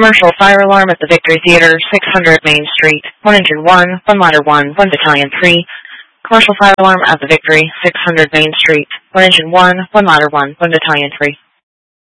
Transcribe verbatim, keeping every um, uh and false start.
Commercial fire alarm at the Victory Theater, six hundred Main Street. one engine one, one ladder one, one battalion three. Commercial fire alarm at the Victory, six hundred Main Street. one engine one, one ladder one, one battalion three.